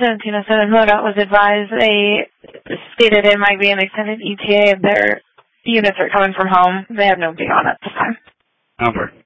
1707 MoDOT was advised. They stated it might be an extended ETA. Their units are coming from home. They have nobody on at this time. Over.